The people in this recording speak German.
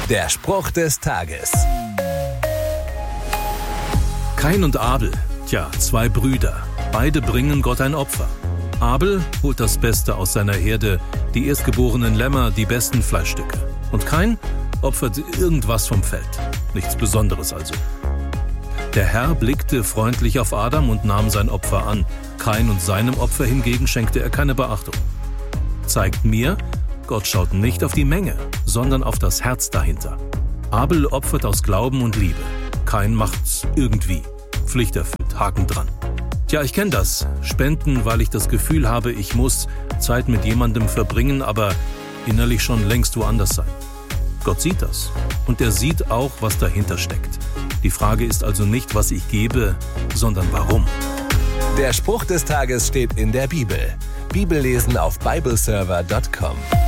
Der Spruch des Tages. Kain und Abel, zwei Brüder. Beide bringen Gott ein Opfer. Abel holt das Beste aus seiner Herde, die erstgeborenen Lämmer, die besten Fleischstücke. Und Kain opfert irgendwas vom Feld. Nichts Besonderes also. Der Herr blickte freundlich auf Adam und nahm sein Opfer an. Kain und seinem Opfer hingegen schenkte er keine Beachtung. Zeigt mir, Gott schaut nicht auf die Menge, sondern auf das Herz dahinter. Abel opfert aus Glauben und Liebe. Kain macht's irgendwie. Pflichterfüllt, Haken dran. Ich kenne das. Spenden, weil ich das Gefühl habe, ich muss Zeit mit jemandem verbringen, aber innerlich schon längst woanders sein. Gott sieht das. Und er sieht auch, was dahinter steckt. Die Frage ist also nicht, was ich gebe, sondern warum. Der Spruch des Tages steht in der Bibel. Bibellesen auf bibleserver.com.